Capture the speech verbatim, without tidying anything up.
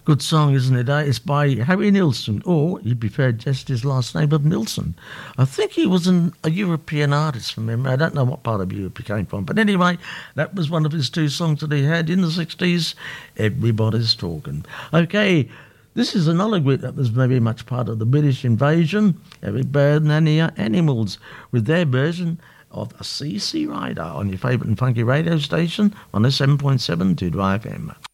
Good song, isn't it? Eh? It's by Harry Nilsson, or he preferred just his last name of Nilsson. I think he was an, a European artist from memory. I don't know what part of Europe he came from. But anyway, that was one of his two songs that he had in the sixties. Everybody's Talking. Okay, this is another group that was very much part of the British invasion, Eric Bird and the Animals, with their version of a C C Rider on your favourite and funky radio station on the seven point seven Two Drive F M.